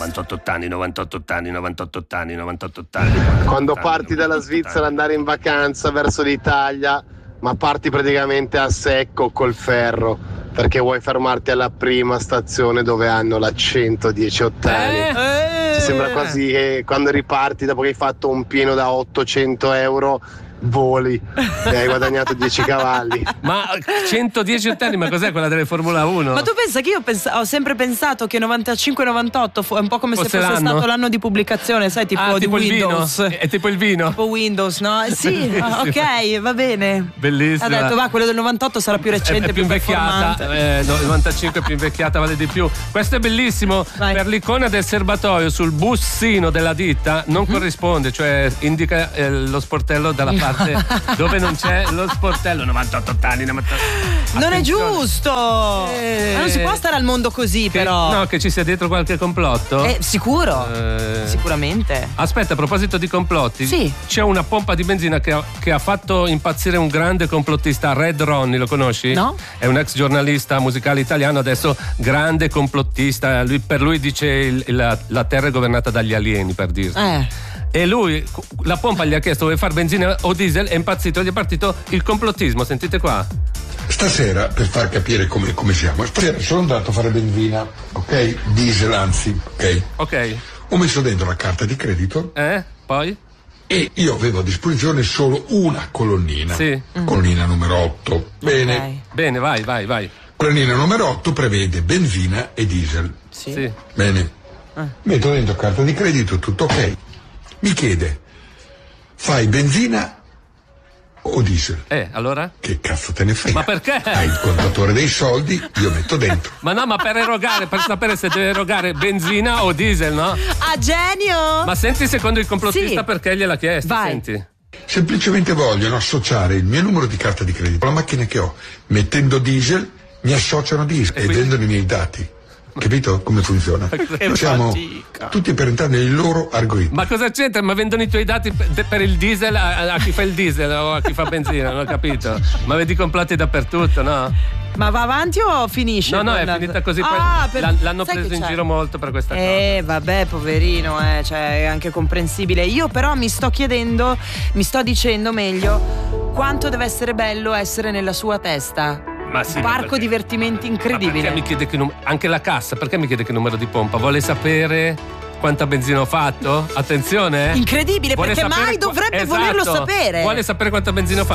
98 ottani, 98 ottani, 98 ottani, 98 ottani. Quando parti dalla Svizzera andare in vacanza verso l'Italia, ma parti praticamente a secco col ferro, perché vuoi fermarti alla prima stazione dove hanno la 110 ottani. Ti sembra quasi che quando riparti dopo che hai fatto un pieno da 800 euro voli e hai guadagnato 10 cavalli. Ma 110 ottani, ma cos'è quella delle Formula 1? Ma tu pensa che io ho sempre pensato che 95-98 è un po' come se fosse stato l'anno di pubblicazione, sai, tipo di Windows. Il vino? È tipo il vino? Tipo Windows, no? Sì, ok, va bene. Bellissimo. Ha detto, va, quello del 98 sarà più recente, è più invecchiata. Il 95 è più invecchiata, vale di più. Questo è bellissimo. Vai. Per l'icona del serbatoio sul bussino della ditta non corrisponde, cioè indica lo sportello dalla parte dove non c'è lo sportello. 98 ottani, 98. Non è giusto. Ma non si può stare al mondo così, però. No, che ci sia dietro qualche complotto. Sicuro. Sicuramente. Aspetta, a proposito di complotti, sì, c'è una pompa di benzina che ha fatto impazzire un grande complottista, Red Ronnie, lo conosci? No. È un ex giornalista musicale italiano, adesso grande complottista. Per lui dice la terra è governata dagli alieni, per dirsi. E lui, la pompa gli ha chiesto vuoi far benzina o diesel, è impazzito, gli è partito il complottismo, sentite qua. Stasera, per far capire come siamo, stasera sono andato a fare benzina, ok? Diesel anzi, ok? Ok. Ho messo dentro la carta di credito. Poi? E io avevo a disposizione solo una colonnina. Sì. Colonnina numero 8. Bene. Okay. Bene, vai. Colonnina numero 8 prevede benzina e diesel. Sì. Bene. Metto dentro carta di credito, tutto ok. Mi chiede, fai benzina o diesel? Allora? Che cazzo te ne frega? Ma perché? Hai il contatore dei soldi, io metto dentro. Ma no, ma per erogare, per sapere se deve erogare benzina o diesel, no? Ah, genio! Ma senti secondo il complottista sì, perché gliel'ha chiesto, vai. senti. Semplicemente vogliono associare il mio numero di carta di credito alla macchina che ho. Mettendo diesel, mi associano diesel e vendono i miei dati. Capito come funziona? Siamo tutti per entrare nei loro algoritmi. Ma cosa c'entra? Ma vendono i tuoi dati per il diesel a chi fa il diesel o a chi fa benzina, non ho capito. Ma vedi complotti dappertutto, no? Ma va avanti o finisce? No, è finita così. L'hanno preso in giro molto per questa cosa. Vabbè, poverino, cioè è anche comprensibile. Io però mi sto dicendo meglio quanto deve essere bello essere nella sua testa. Ma sì, parco divertimenti incredibile. Ma perché mi chiede anche la cassa, perché mi chiede che numero di pompa? Vuole sapere quanta benzina ho fatto? Attenzione. Incredibile, perché mai dovrebbe volerlo sapere. Vuole sapere quanta benzina ho fatto?